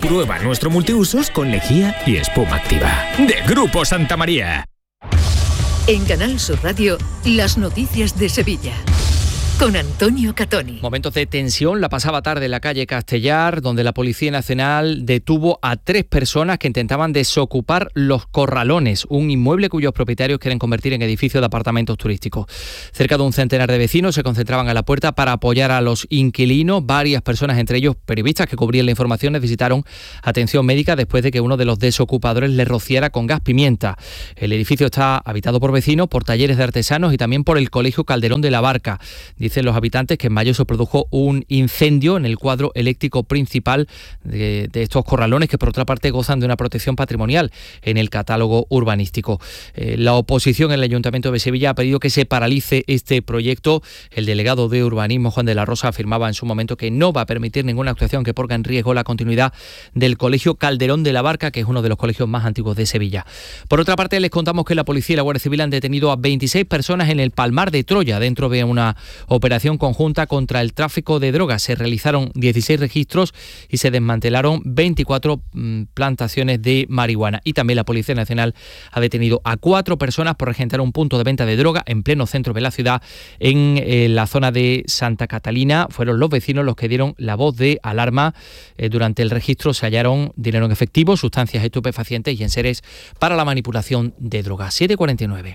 Prueba nuestro multiusos con lejía y espuma activa. De Grupo Santa María. En Canal Sur Radio, las noticias de Sevilla. Con Antonio Catoni. Momentos de tensión la pasaba tarde en la calle Castellar, donde la Policía Nacional detuvo a 3 personas que intentaban desocupar Los Corralones, un inmueble cuyos propietarios quieren convertir en edificio de apartamentos turísticos. Cerca de un centenar de vecinos se concentraban a la puerta para apoyar a los inquilinos. Varias personas, entre ellos periodistas que cubrían la información, necesitaron atención médica después de que uno de los desocupadores les rociara con gas pimienta. El edificio está habitado por vecinos, por talleres de artesanos y también por el Colegio Calderón de la Barca. Dicen los habitantes que en mayo se produjo un incendio en el cuadro eléctrico principal de estos corralones, que por otra parte gozan de una protección patrimonial en el catálogo urbanístico. La oposición en el Ayuntamiento de Sevilla ha pedido que se paralice este proyecto. El delegado de urbanismo, Juan de la Rosa, afirmaba en su momento que no va a permitir ninguna actuación que ponga en riesgo la continuidad del Colegio Calderón de la Barca, que es uno de los colegios más antiguos de Sevilla. Por otra parte, les contamos que la policía y la Guardia Civil han detenido a 26 personas en el Palmar de Troya, dentro de una operación conjunta contra el tráfico de drogas. Se realizaron 16 registros y se desmantelaron 24 plantaciones de marihuana. Y también la Policía Nacional ha detenido a 4 personas por regentar un punto de venta de droga en pleno centro de la ciudad, en la zona de Santa Catalina. Fueron los vecinos los que dieron la voz de alarma. Durante el registro se hallaron dinero en efectivo, sustancias estupefacientes y enseres para la manipulación de drogas. 7:49.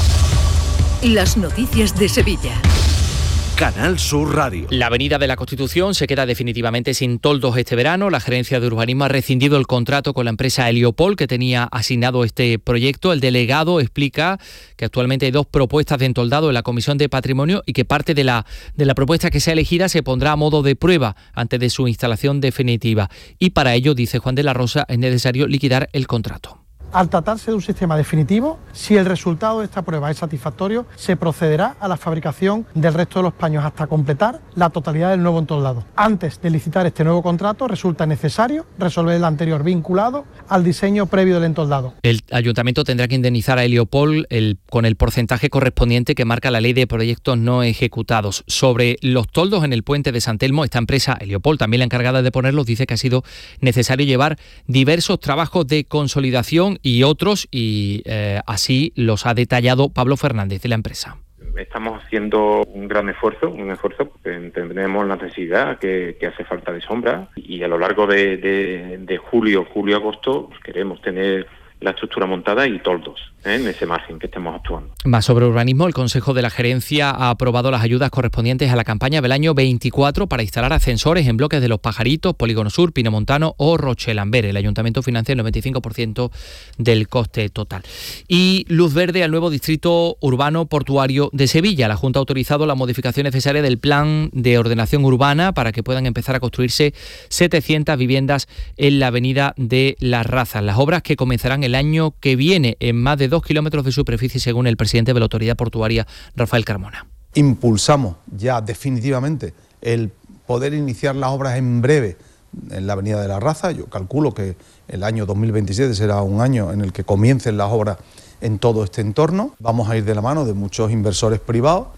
Las noticias de Sevilla. Canal Sur Radio. La Avenida de la Constitución se queda definitivamente sin toldos este verano. La Gerencia de Urbanismo ha rescindido el contrato con la empresa Heliopol, que tenía asignado este proyecto. El delegado explica que actualmente hay 2 propuestas de entoldado en la Comisión de Patrimonio y que parte de la propuesta que sea elegida se pondrá a modo de prueba antes de su instalación definitiva. Y para ello, dice Juan de la Rosa, es necesario liquidar el contrato. Al tratarse de un sistema definitivo, si el resultado de esta prueba es satisfactorio, se procederá a la fabricación del resto de los paños hasta completar la totalidad del nuevo entoldado. Antes de licitar este nuevo contrato, resulta necesario resolver el anterior vinculado al diseño previo del entoldado. El Ayuntamiento tendrá que indemnizar a Heliopol con el porcentaje correspondiente que marca la ley de proyectos no ejecutados. Sobre los toldos en el puente de San Telmo, esta empresa, Heliopol, también la encargada de ponerlos, dice que ha sido necesario llevar diversos trabajos de consolidación y otros, y así los ha detallado Pablo Fernández de la empresa. Estamos haciendo un gran esfuerzo porque entendemos la necesidad que hace falta de sombra, y a lo largo de julio-agosto queremos tener la estructura montada y toldos en ese margen que estemos actuando. Más sobre urbanismo, el Consejo de la Gerencia ha aprobado las ayudas correspondientes a la campaña del año 24 para instalar ascensores en bloques de Los Pajaritos, Polígono Sur, Pinomontano o Rochelamber. El Ayuntamiento financia el 95% del coste total. Y luz verde al nuevo distrito urbano portuario de Sevilla. La Junta ha autorizado la modificación necesaria del plan de ordenación urbana para que puedan empezar a construirse 700 viviendas en la avenida de Las Razas. Las obras, que comenzarán el año que viene en más de 2 kilómetros de superficie, según el presidente de la autoridad portuaria, Rafael Carmona. Impulsamos ya definitivamente el poder iniciar las obras en breve en la avenida de la Raza. Yo calculo que el año 2027 será un año en el que comiencen las obras en todo este entorno. Vamos a ir de la mano de muchos inversores privados.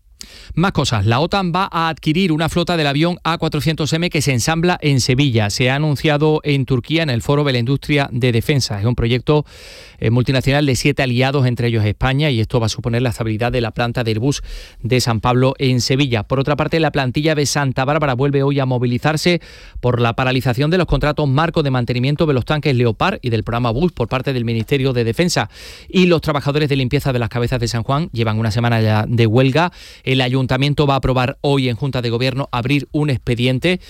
Más cosas. La OTAN va a adquirir una flota del avión A400M que se ensambla en Sevilla. Se ha anunciado en Turquía, en el Foro de la Industria de Defensa. Es un proyecto multinacional de 7 aliados, entre ellos España, y esto va a suponer la estabilidad de la planta de Airbus de San Pablo en Sevilla. Por otra parte, la plantilla de Santa Bárbara vuelve hoy a movilizarse por la paralización de los contratos marco de mantenimiento de los tanques Leopard y del programa BUS por parte del Ministerio de Defensa. Y los trabajadores de limpieza de las Cabezas de San Juan llevan una semana ya de huelga. El Ayuntamiento va a aprobar hoy en Junta de Gobierno abrir un expediente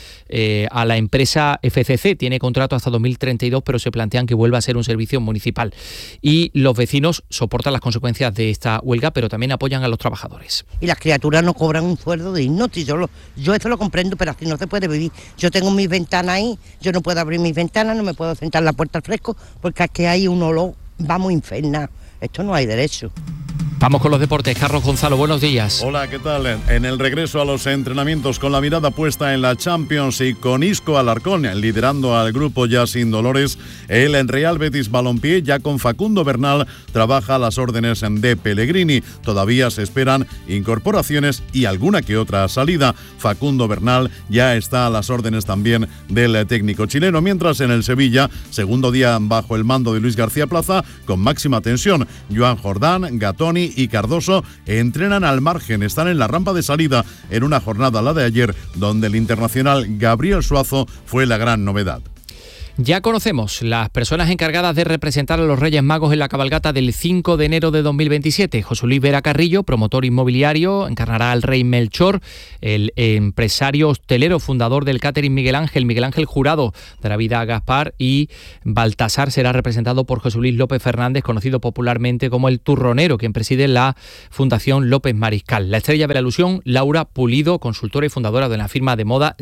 a la empresa FCC. Tiene contrato hasta 2032, pero se plantean que vuelva a ser un servicio municipal. Y los vecinos soportan las consecuencias de esta huelga, pero también apoyan a los trabajadores. Y las criaturas no cobran un sueldo digno. Yo esto lo comprendo, pero así no se puede vivir. Yo tengo mis ventanas ahí, yo no puedo abrir mis ventanas, no me puedo sentar en la puerta al fresco, porque es que hay un olor, vamos infernal. Esto no hay derecho. Vamos con los deportes. Carlos Gonzalo, buenos días. Hola, ¿qué tal? En el regreso a los entrenamientos con la mirada puesta en la Champions y con Isco Alarcón liderando al grupo ya sin dolores, el Real Betis Balompié, ya con Facundo Bernal, trabaja a las órdenes de Pellegrini. Todavía se esperan incorporaciones y alguna que otra salida. Facundo Bernal ya está a las órdenes también del técnico chileno, mientras en el Sevilla, segundo día bajo el mando de Luis García Plaza, con máxima tensión. Joan Jordán, Gatoni y Cardoso entrenan al margen, están en la rampa de salida en una jornada, la de ayer, donde el internacional Gabriel Suazo fue la gran novedad. Ya conocemos las personas encargadas de representar a los Reyes Magos en la cabalgata del 5 de enero de 2027. José Luis Vera Carrillo, promotor inmobiliario, encarnará al Rey Melchor. El empresario hostelero, fundador del catering Miguel Ángel Jurado, dará vida a Gaspar, y Baltasar será representado por José Luis López Fernández, conocido popularmente como el Turronero, quien preside la Fundación López Mariscal. La estrella de la alusión, Laura Pulido, consultora y fundadora de la firma de moda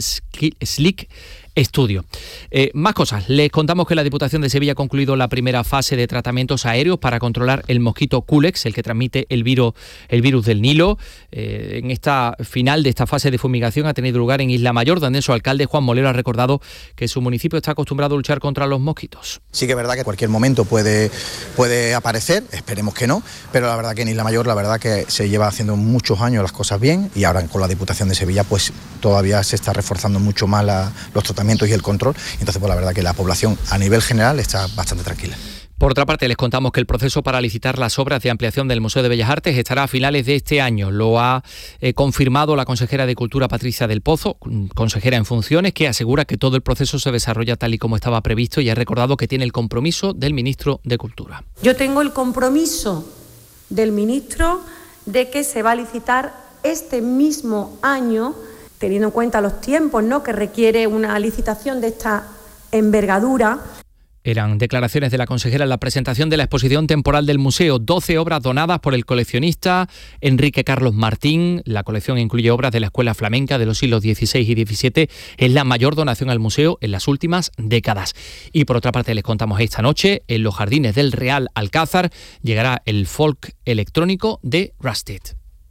Slick Estudio. Más cosas. Les contamos que la Diputación de Sevilla ha concluido la primera fase de tratamientos aéreos para controlar el mosquito Culex, el que transmite el virus del Nilo. En esta final de esta fase de fumigación ha tenido lugar en Isla Mayor, donde su alcalde Juan Molero ha recordado que su municipio está acostumbrado a luchar contra los mosquitos. Sí que es verdad que en cualquier momento puede aparecer, esperemos que no, pero la verdad que en Isla Mayor la verdad que se lleva haciendo muchos años las cosas bien, y ahora con la Diputación de Sevilla pues todavía se está reforzando mucho más los tratamientos y el control. Entonces pues la verdad que la población a nivel general está bastante tranquila. Por otra parte, les contamos que el proceso para licitar las obras de ampliación del Museo de Bellas Artes estará a finales de este año. Lo ha confirmado la consejera de Cultura, Patricia del Pozo, consejera en funciones, que asegura que todo el proceso se desarrolla tal y como estaba previsto, y ha recordado que tiene el compromiso del ministro de Cultura. Yo tengo el compromiso del ministro de que se va a licitar este mismo año, teniendo en cuenta los tiempos, ¿no?, que requiere una licitación de esta envergadura. Eran declaraciones de la consejera en la presentación de la exposición temporal del museo. 12 obras donadas por el coleccionista Enrique Carlos Martín. La colección incluye obras de la escuela flamenca de los siglos XVI y XVII. Es la mayor donación al museo en las últimas décadas. Y por otra parte, les contamos esta noche, en los jardines del Real Alcázar llegará el folk electrónico de Rusted.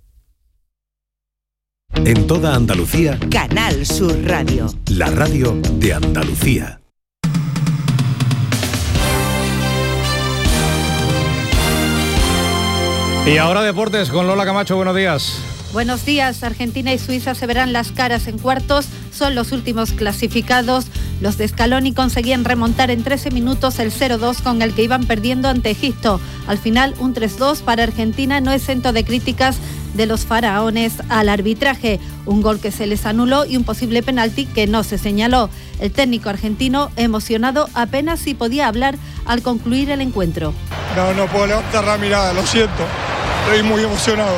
En toda Andalucía, Canal Sur Radio. la radio de Andalucía. Y ahora deportes con Lola Camacho, buenos días. Buenos días. Argentina y Suiza se verán las caras en cuartos. Son los últimos clasificados. Los de Scaloni conseguían remontar en 13 minutos el 0-2 con el que iban perdiendo ante Egipto. Al final, un 3-2 para Argentina, no exento de críticas de los faraones al arbitraje. Un gol que se les anuló y un posible penalti que no se señaló. El técnico argentino, emocionado, apenas si podía hablar al concluir el encuentro. No puedo levantar la mirada, lo siento. Estoy muy emocionado.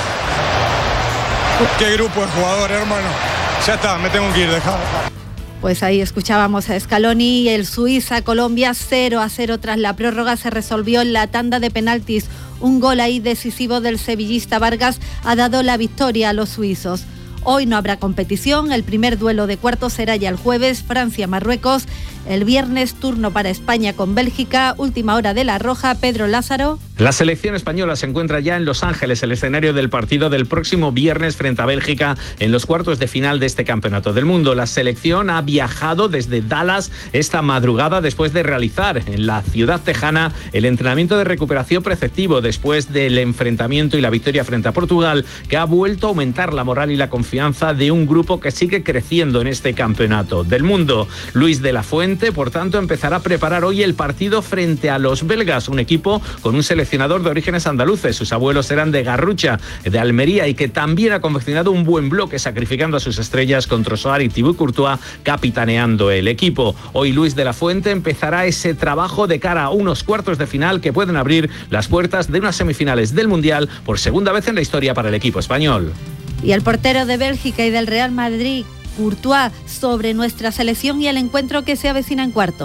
Qué grupo de jugadores, hermano. Ya está, me tengo que ir, dejado. Pues ahí escuchábamos a Scaloni y el Suiza-Colombia 0-0 tras la prórroga se resolvió en la tanda de penaltis. Un gol ahí decisivo del sevillista Vargas ha dado la victoria a los suizos. Hoy no habrá competición, el primer duelo de cuartos será ya el jueves, Francia-Marruecos. El viernes, turno para España con Bélgica, última hora de La Roja, Pedro Lázaro. La selección española se encuentra ya en Los Ángeles, el escenario del partido del próximo viernes frente a Bélgica en los cuartos de final de este Campeonato del Mundo. La selección ha viajado desde Dallas esta madrugada después de realizar en la ciudad tejana el entrenamiento de recuperación preceptivo después del enfrentamiento y la victoria frente a Portugal, que ha vuelto a aumentar la moral y la confianza de un grupo que sigue creciendo en este Campeonato del Mundo. Luis de la Fuente, por tanto, empezará a preparar hoy el partido frente a los belgas, un equipo con un seleccionador de orígenes andaluces. Sus abuelos eran de Garrucha, de Almería, y que también ha confeccionado un buen bloque sacrificando a sus estrellas con Trossard y Thibaut Courtois capitaneando el equipo. Hoy Luis de la Fuente empezará ese trabajo de cara a unos cuartos de final que pueden abrir las puertas de unas semifinales del Mundial por segunda vez en la historia para el equipo español. Y el portero de Bélgica y del Real Madrid, Courtois, sobre nuestra selección y el encuentro que se avecina en cuartos.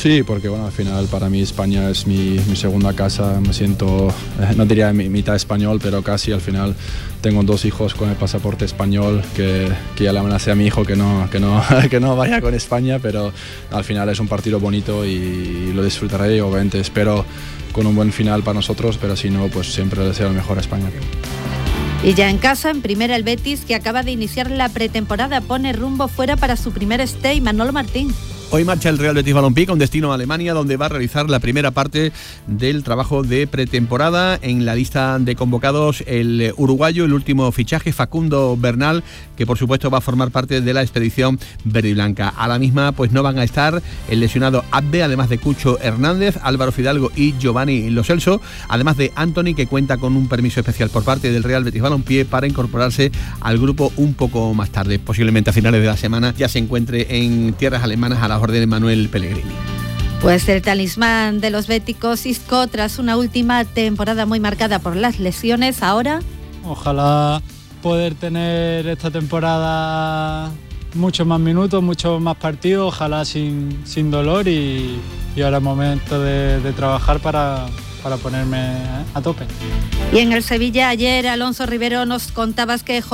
Sí, porque bueno, al final para mí España es mi segunda casa, me siento, no diría mitad español, pero casi. Al final tengo 2 hijos con el pasaporte español, que ya le amenacé a mi hijo que no vaya con España, pero al final es un partido bonito y lo disfrutaré. Obviamente espero con un buen final para nosotros, pero si no, pues siempre le deseo lo mejor a España. Y ya en casa, en primera, el Betis, que acaba de iniciar la pretemporada, pone rumbo fuera para su primer stay. Manolo Martín. Hoy marcha el Real Betis Balompié con destino a Alemania, donde va a realizar la primera parte del trabajo de pretemporada. En la lista de convocados, el uruguayo, el último fichaje, Facundo Bernal, que por supuesto va a formar parte de la expedición verde y blanca. A la misma pues no van a estar el lesionado Abde, además de Cucho Hernández, Álvaro Fidalgo y Giovanni Lo Celso, además de Anthony, que cuenta con un permiso especial por parte del Real Betis Balompié para incorporarse al grupo un poco más tarde. Posiblemente a finales de la semana ya se encuentre en tierras alemanas a las órdenes de Manuel Pellegrini. Pues el talismán de los béticos, Isco, tras una última temporada muy marcada por las lesiones, ahora... Ojalá poder tener esta temporada muchos más minutos, muchos más partidos, ojalá sin dolor y ahora es momento de trabajar para ponerme a tope. Y en el Sevilla ayer, Alonso Rivero, nos contabas que